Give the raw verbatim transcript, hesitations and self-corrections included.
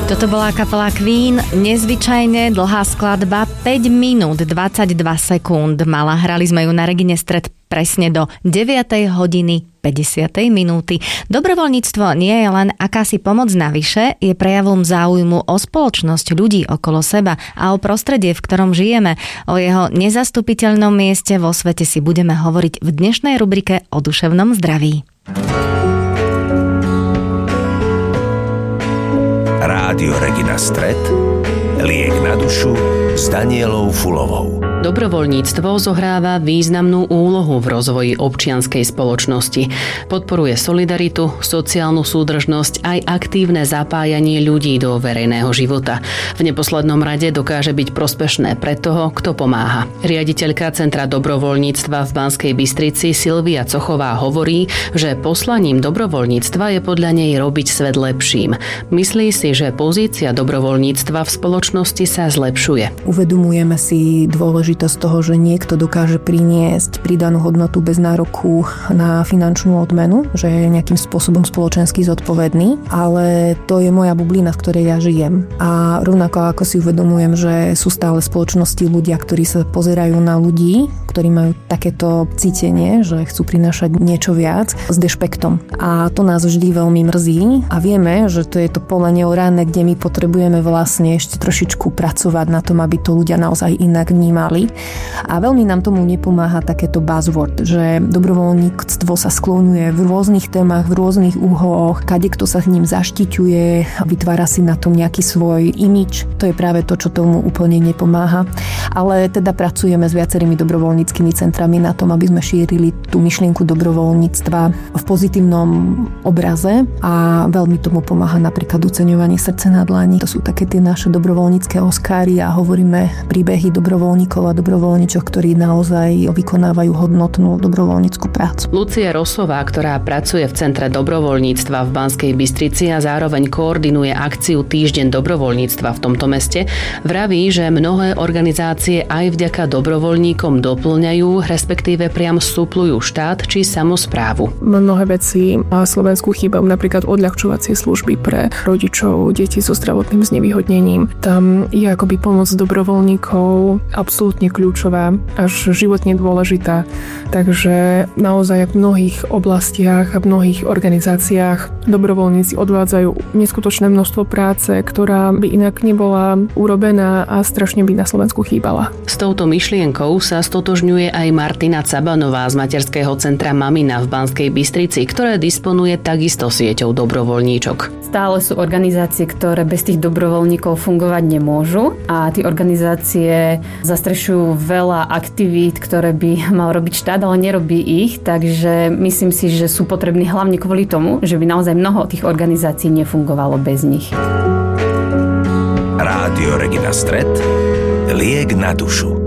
Toto bola kapela Queen, nezvyčajne dlhá skladba, päť minút dvadsaťdva sekúnd mala. Hrali sme ju na Regine Stred presne do deviatej hodiny päťdesiatej minúty. Dobrovoľníctvo nie je len akási pomoc navyše, je prejavom záujmu o spoločnosť ľudí okolo seba a o prostredie, v ktorom žijeme. O jeho nezastupiteľnom mieste vo svete si budeme hovoriť v dnešnej rubrike o duševnom zdraví. Rádio Regina Stred, liek na dušu s Danielou Fulovou. Dobrovoľníctvo zohráva významnú úlohu v rozvoji občianskej spoločnosti. Podporuje solidaritu, sociálnu súdržnosť aj aktívne zapájanie ľudí do verejného života. V neposlednom rade dokáže byť prospešné pre toho, kto pomáha. Riaditeľka Centra dobrovoľníctva v Banskej Bystrici Silvia Cochová hovorí, že poslaním dobrovoľníctva je podľa nej robiť svet lepším. Myslí si, že pozícia dobrovoľníctva v spoločnosti sa zlepšuje. Uvedomujeme si dôležitosť z toho, že niekto dokáže priniesť pridanú hodnotu bez nároku na finančnú odmenu, že je nejakým spôsobom spoločensky zodpovedný, ale to je moja bublina, v ktorej ja žijem. A rovnako ako si uvedomujem, že sú stále v spoločnosti ľudia, ktorí sa pozerajú na ľudí, ktorí majú takéto cítenie, že chcú prinášať niečo viac s dešpektom. A to nás vždy veľmi mrzí a vieme, že to je to pole neorané, kde my potrebujeme vlastne ešte trošičku pracovať na tom, aby to ľudia naozaj inak vnímali. A veľmi nám tomu nepomáha takéto buzzword, že dobrovoľníctvo sa skloňuje v rôznych témach, v rôznych úhloch, kadekto sa s ním zaštiťuje, vytvára si na tom nejaký svoj imidž. To je práve to, čo tomu úplne nepomáha. Ale teda pracujeme s viacerými dobrovoľníckymi centrami na tom, aby sme šírili tú myšlienku dobrovoľníctva v pozitívnom obraze a veľmi tomu pomáha napríklad oceňovanie srdce na dlani. To sú také tie naše dobrovoľnícke Oscary a hovoríme príbehy dobrovoľníkov a dobrovoľníčok, ktorí naozaj vykonávajú hodnotnú dobrovoľnícku prácu. Lucia Rosová, ktorá pracuje v Centre dobrovoľníctva v Banskej Bystrici a zároveň koordinuje akciu Týždeň dobrovoľníctva v tomto meste, vraví, že mnohé organizácie aj vďaka dobrovoľníkom doplňajú, respektíve priam suplujú štát či samosprávu. Mnohé veci na Slovensku chýbajú, napríklad odľahčovacie služby pre rodičov, deti so zdravotným znevýhodnením. Tam je akoby pomoc dobrovoľníkov absolútne kľúčová, až životne dôležitá. Takže naozaj v mnohých oblastiach a v mnohých organizáciách dobrovoľníci odvádzajú neskutočné množstvo práce, ktorá by inak nebola urobená a strašne by na Slovensku chýbala. S touto myšlienkou sa stotožňuje aj Martina Cabanová z materského centra Mamina v Banskej Bystrici, ktoré disponuje takisto sieťou dobrovoľníčok. Stále sú organizácie, ktoré bez tých dobrovoľníkov fungovať nemôžu a tie organizácie zastrešujú veľa aktivít, ktoré by mal robiť štát, ale nerobí ich, takže myslím si, že sú potrební hlavne kvôli tomu, že by naozaj mnoho tých organizácií nefungovalo bez nich. Rádio Regina Stred, liek na dušu.